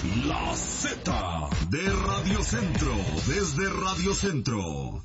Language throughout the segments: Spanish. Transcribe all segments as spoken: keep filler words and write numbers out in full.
La Z de Radio Centro, desde Radio Centro.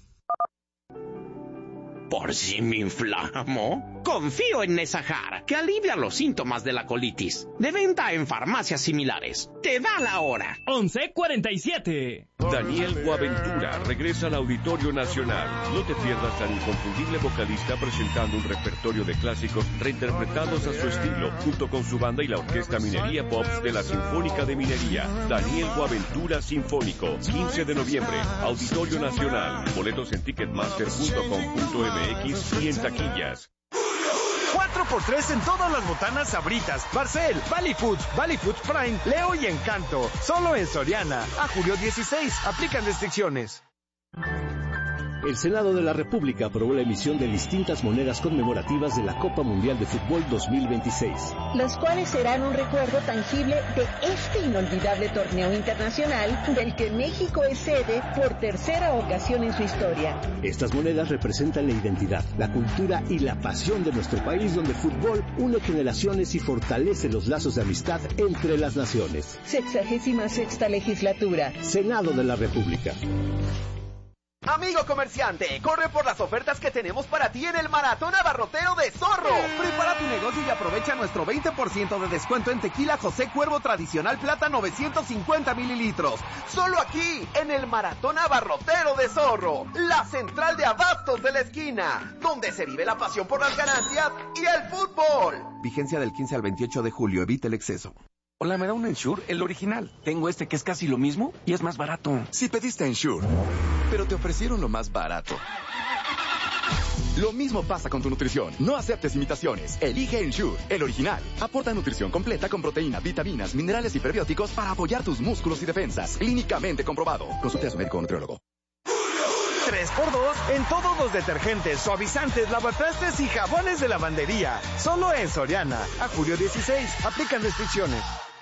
¿Por si me inflamo? Confío en Nesajar, que alivia los síntomas de la colitis. De venta en farmacias similares. Te da la hora. once cuarenta y siete. Daniel Boaventura regresa al Auditorio Nacional. No te pierdas al inconfundible vocalista presentando un repertorio de clásicos reinterpretados a su estilo, junto con su banda y la Orquesta Minería Pops de la Sinfónica de Minería. Daniel Boaventura Sinfónico, quince de noviembre, Auditorio Nacional. Boletos en ticketmaster punto com punto m x y en taquillas. cuatro por tres en todas las botanas Sabritas, Barcel, Valley Foods, Valley Foods Prime, Leo y Encanto. Solo en Soriana. A julio dieciséis. Aplican restricciones. El Senado de la República aprobó la emisión de distintas monedas conmemorativas de la Copa Mundial de Fútbol dos mil veintiséis. Los cuales serán un recuerdo tangible de este inolvidable torneo internacional del que México es sede por tercera ocasión en su historia. Estas monedas representan la identidad, la cultura y la pasión de nuestro país, donde el fútbol une generaciones y fortalece los lazos de amistad entre las naciones. Sexagésima sexta legislatura. Senado de la República. Amigo comerciante, corre por las ofertas que tenemos para ti en el Maratón Abarrotero de Zorro. Prepara tu negocio y aprovecha nuestro veinte por ciento de descuento en tequila José Cuervo Tradicional Plata novecientos cincuenta mililitros. Solo aquí, en el Maratón Abarrotero de Zorro, la central de abastos de la esquina, donde se vive la pasión por las ganancias y el fútbol. Vigencia del quince al veintiocho de julio, evita el exceso. Hola, ¿me da un Ensure? El original. Tengo este que es casi lo mismo y es más barato. Si pediste Ensure, pero te ofrecieron lo más barato. Lo mismo pasa con tu nutrición. No aceptes imitaciones. Elige Ensure, el original. Aporta nutrición completa con proteína, vitaminas, minerales y prebióticos para apoyar tus músculos y defensas. Clínicamente comprobado. Consulte a su médico o nutriólogo. tres por dos en todos los detergentes, suavizantes, lavatrastes y jabones de lavandería. Solo en Soriana. A julio dieciséis. Aplican restricciones.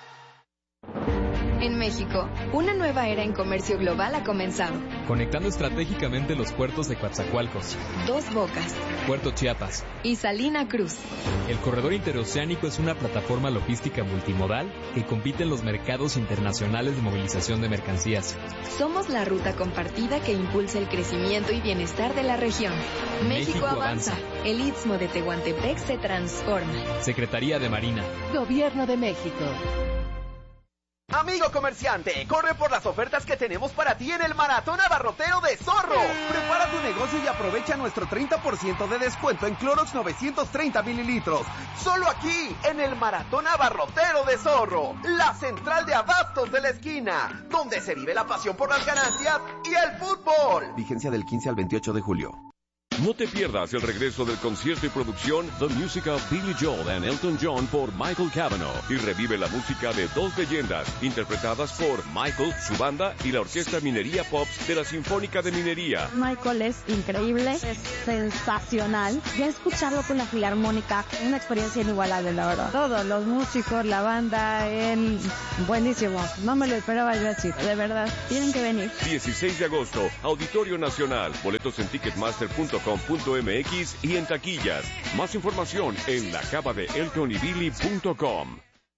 En México, una nueva era en comercio global ha comenzado. Conectando estratégicamente los puertos de Coatzacoalcos, Dos Bocas, Puerto Chiapas y Salina Cruz. El corredor interoceánico es una plataforma logística multimodal que compite en los mercados internacionales de movilización de mercancías. Somos la ruta compartida que impulsa el crecimiento y bienestar de la región. México, México avanza. avanza. El Istmo de Tehuantepec se transforma. Secretaría de Marina. Gobierno de México. Amigo comerciante, corre por las ofertas que tenemos para ti en el Maratón Abarrotero de Zorro. Prepara tu negocio y aprovecha nuestro treinta por ciento de descuento en Clorox novecientos treinta mililitros. Solo aquí, en el Maratón Abarrotero de Zorro, la central de abastos de la esquina, donde se vive la pasión por las ganancias y el fútbol. Vigencia del quince al veintiocho de julio. No te pierdas el regreso del concierto y producción The Music of Billy Joel and Elton John por Michael Cavanaugh y revive la música de dos leyendas interpretadas por Michael, su banda y la Orquesta Minería Pops de la Sinfónica de Minería. Michael es increíble, es sensacional. Ya escucharlo con la filarmónica, una experiencia inigualable, la verdad. Todos los músicos, la banda, él, buenísimo. No me lo esperaba yo así, de verdad. Tienen que venir. dieciséis de agosto, Auditorio Nacional. Boletos en ticketmaster punto com punto m x y en taquillas. Más información en la cava de elton y billy punto com.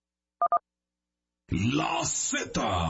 La Z.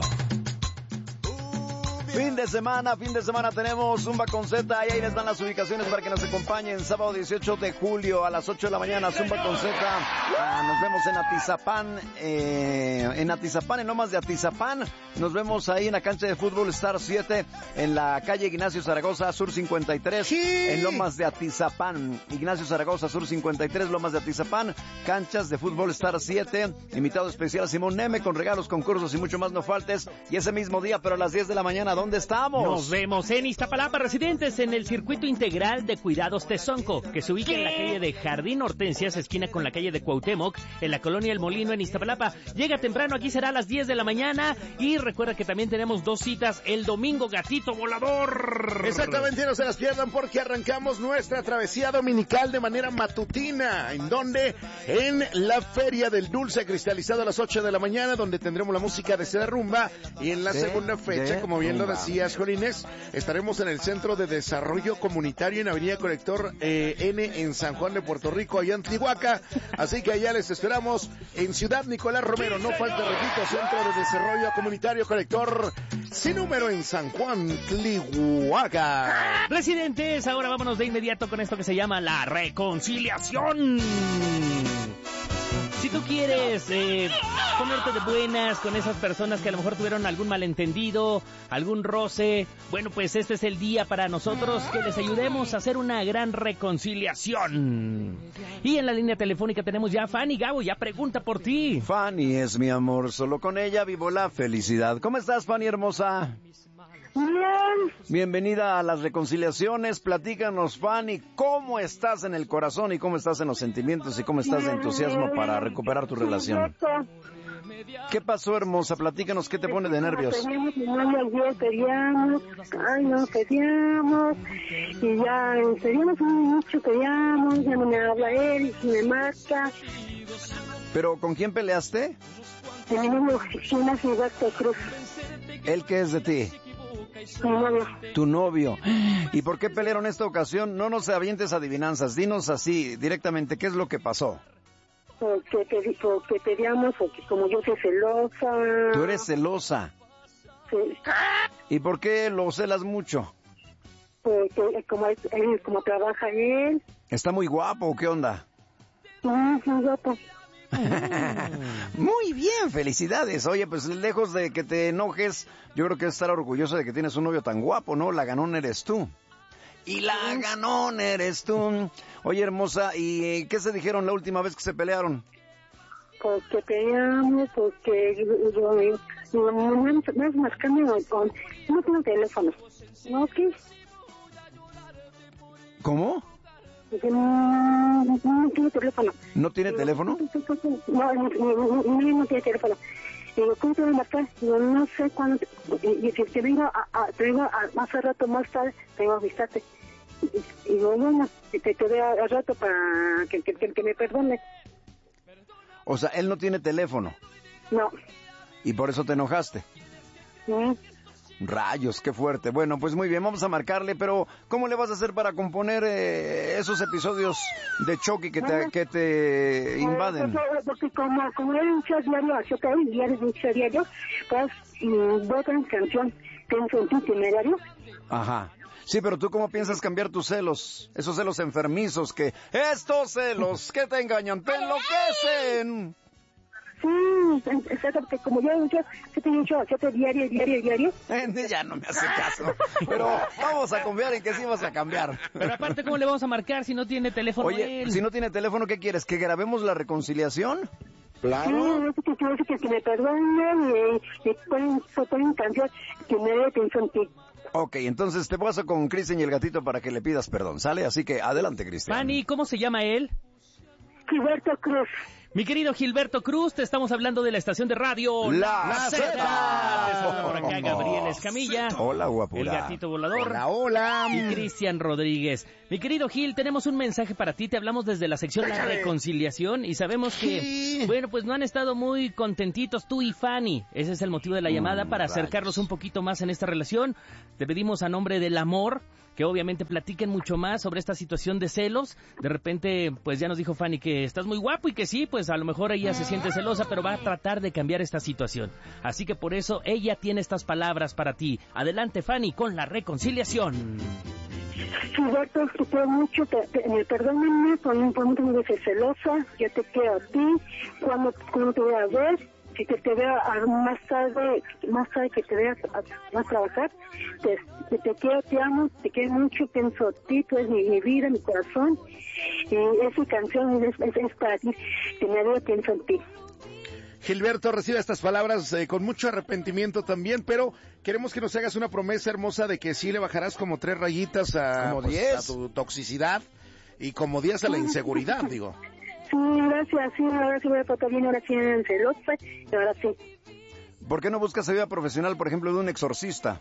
Fin de semana, fin de semana tenemos Zumba con Z y ahí les dan las ubicaciones para que nos acompañen. Sábado dieciocho de julio a las ocho de la mañana, Zumba con Z. Ah, nos vemos en Atizapán, eh, en Atizapán, en Lomas de Atizapán. Nos vemos ahí en la cancha de fútbol Star siete, en la calle Ignacio Zaragoza, Sur cincuenta y tres, sí. En Lomas de Atizapán. Ignacio Zaragoza, Sur cincuenta y tres, Lomas de Atizapán. Canchas de fútbol Star siete. Invitado especial Simón Neme con regalos, concursos y mucho más, no faltes. Y ese mismo día, pero a las diez de la mañana, ¿dónde estamos? Nos vemos en Iztapalapa, residentes, en el Circuito Integral de Cuidados Tezonco, que se ubica ¿Qué? en la calle de Jardín Hortensias, esquina con la calle de Cuauhtémoc, en la colonia El Molino, en Iztapalapa. Llega temprano, aquí será a las diez de la mañana. Y recuerda que también tenemos dos citas el domingo, Gatito Volador. Exactamente, no se las pierdan porque arrancamos nuestra travesía dominical de manera matutina. ¿En dónde? En la Feria del Dulce Cristalizado a las ocho de la mañana, donde tendremos la música de Seda Rumba. Y en la ¿De? segunda fecha, como bien lo decías, Jolines, estaremos en el Centro de Desarrollo Comunitario en Avenida Conector eh, N en San Juan de Puerto Rico, allá en Tlihuaca. Así que allá les esperamos en Ciudad Nicolás Romero. No falten te repito, Centro de Desarrollo Comunitario Colector sin número en San Juan, Tlihuaca. Residentes, ahora vámonos de inmediato con esto que se llama la reconciliación. Si tú quieres eh, ponerte de buenas con esas personas que a lo mejor tuvieron algún malentendido, algún roce, bueno, pues este es el día para nosotros que les ayudemos a hacer una gran reconciliación. Y en la línea telefónica tenemos ya a Fanny. Gabo, ya pregunta por ti. Fanny es mi amor, solo con ella vivo la felicidad. ¿Cómo estás, Fanny hermosa? Bien. Bienvenida a las reconciliaciones. Platícanos, Fanny, ¿cómo estás en el corazón y cómo estás en los sentimientos y cómo estás de entusiasmo para recuperar tu relación? ¿Qué pasó, hermosa? Platícanos, ¿qué te pone de nervios? Ayer peleamos, ay no, peleamos, y ya peleamos mucho, peleamos, ya no me habla él, y me marca. ¿Pero con quién peleaste? En mi oficina, Gilberto Cruz. ¿Él qué es de ti? Mi novio. Tu novio. ¿Y por qué pelearon esta ocasión? No nos avientes adivinanzas, dinos así, directamente, ¿qué es lo que pasó? Porque, te, porque peleamos, porque como yo soy celosa. ¿Tú eres celosa? Sí. ¿Y por qué lo celas mucho? Porque como, él, como trabaja él. ¿Está muy guapo o qué onda? No, muy guapo. Muy bien, felicidades. Oye, pues lejos de que te enojes, yo creo que estar orgulloso de que tienes un novio tan guapo, ¿no? La ganón eres tú. Y la ganón eres tú. Oye, hermosa, ¿y qué se dijeron la última vez que se pelearon? Porque peleamos, porque yo, yo, yo, yo me marcando con... No tengo teléfono, ¿no? ¿Qué? ¿Cómo? No, no, no tiene teléfono. ¿No tiene teléfono? No, no, no, no, no tiene teléfono. Digo, ¿cómo te voy a marcar? Digo, no sé cuándo. Y si te vengo a, a, te vengo a, más a rato, más tarde, tengo a avisarte. Y digo, bueno, te, te doy a, a rato para que, que, que, que me perdone. O sea, él no tiene teléfono. No. ¿Y por eso te enojaste? Sí. Rayos, qué fuerte. Bueno, pues muy bien, vamos a marcarle, pero ¿cómo le vas a hacer para componer eh, esos episodios de choque que te, que te invaden? Porque, porque como, como era un chat diario, yo te doy diario, un chat diario, pues voy con canción, pienso en tu itinerario. Ajá. Sí, pero ¿tú cómo piensas cambiar tus celos? Esos celos enfermizos que... Estos celos que te engañan, te enloquecen. Sí, exacto, porque como yo yo, yo te he dicho, yo te diario, diario, diario. Ya no me hace caso. Pero vamos a confiar en que sí vas a cambiar. Pero aparte, ¿cómo le vamos a marcar si no tiene teléfono? Oye, él? si no tiene teléfono, ¿qué quieres? ¿Que grabemos la reconciliación? Claro. Sí, que, que, que, que me perdonen y, y pueden, pueden canción que me dé atención a ti. Ok, entonces te paso con Cristian y el gatito para que le pidas perdón, ¿sale? Así que adelante, Cristian. Fanny, ¿cómo se llama él? Gilberto Cruz. Mi querido Gilberto Cruz, te estamos hablando de la estación de radio La, la Z. Te por acá Gabriel Escamilla. Hola, guapura. El gatito volador. Hola, hola. Y Cristian Rodríguez. Mi querido Gil, tenemos un mensaje para ti. Te hablamos desde la sección La Reconciliación y sabemos que, sí. bueno, pues no han estado muy contentitos tú y Fanny. Ese es el motivo de la llamada, mm, para acercarlos un poquito más en esta relación. Te pedimos a nombre del amor que obviamente platiquen mucho más sobre esta situación de celos. De repente, pues ya nos dijo Fanny que estás muy guapo y que sí, pues a lo mejor ella se siente celosa, pero va a tratar de cambiar esta situación. Así que por eso ella tiene estas palabras para ti. Adelante, Fanny, con la reconciliación. Gilberto, te quiero mucho, te, te, perdóname por un momento de ser celosa, yo te quiero a ti, cuando, cuando te voy a ver, si te, te veo a, más tarde, más tarde que te veas a, a trabajar, te, te, te quiero, te amo, te quiero mucho, pienso a ti, tú eres mi, mi vida, mi corazón, y esa canción es, es, es para ti, que me veo, pienso en ti. Gilberto, recibe estas palabras eh, con mucho arrepentimiento también, pero queremos que nos hagas una promesa hermosa de que sí le bajarás como tres rayitas a, como pues, diez. a tu toxicidad y como diez a la inseguridad, digo. Sí, gracias, sí, ahora sí voy a tratar bien, ahora sí en celosa, y ahora sí. ¿Por qué no buscas ayuda profesional, por ejemplo, de un exorcista?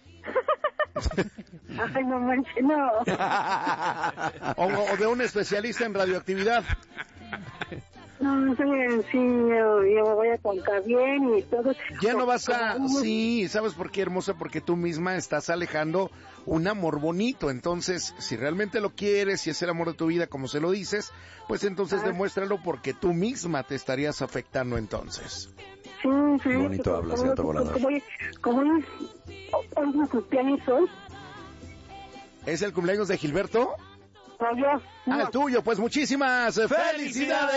Ay, no manches, no. o, o de un especialista en radioactividad. No, sí, sí, yo, yo me voy a contar bien y todo. Ya no vas a... Sí, ¿sabes por qué, hermosa? Porque tú misma estás alejando un amor bonito. Entonces, si realmente lo quieres, si es el amor de tu vida, como se lo dices, pues entonces ah. demuéstralo, porque tú misma te estarías afectando entonces. Sí, no sé. Bonito habla, señor Volador. Como hoy, como hoy, hoy es mi cumpleaños hoy. ¿Es el cumpleaños de Gilberto? No, yo. Ah, el tuyo. Pues muchísimas felicidades.